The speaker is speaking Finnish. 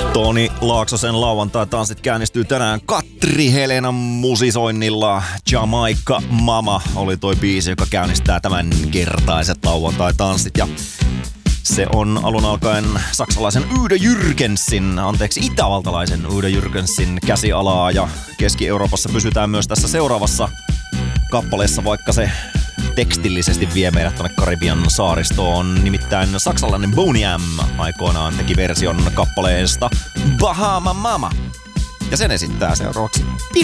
Toni Laaksosen lauantai-tanssit käynnistyy tänään Katri Helenan musisoinnilla. Jamaica Mama oli toi biisi, joka käynnistää tämän kertaiset lauantai-tanssit. Ja se on alun alkaen saksalaisen itävaltalaisen Udo Jürgensin käsialaa. Ja Keski-Euroopassa pysytään myös tässä seuraavassa kappaleessa, vaikka se tekstillisesti vie meidät tonne Karibian saaristoon. Nimittäin saksalainen Boney M aikoinaan teki version kappaleesta Bahama Mama. Ja sen esittää seuraavaksi